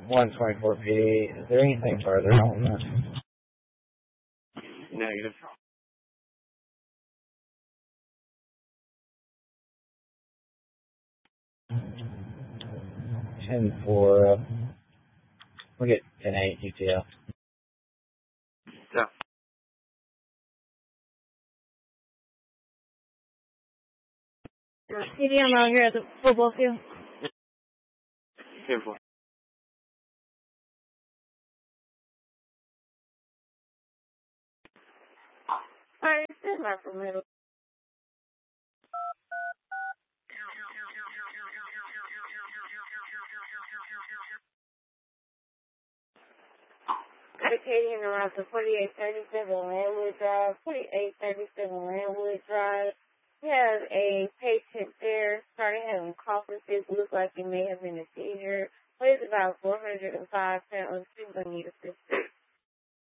124 PD. Is there anything further on that? Negative. 10-4, we'll get 10-8 UTL. Yeah. PD, I'm out here at the football field. 10-4. Alright, stand by for a minute. Katie around the 4837 Landwood Drive, 4837 Landwood Drive. We have a patient there, started having coughing fits, looks like he may have been a seizure. Weighs about 405 pounds, she's going to need assistance.